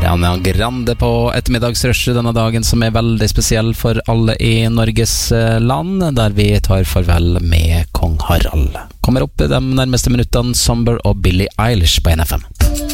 Ariana Grande på ettermiddagsrushet denne dagen, som veldig spesiell for alle I Norges land, der vi tar farvel med Kong Harald. Kommer opp I de nærmeste minuttene Somber og Billie Eilish på NFM.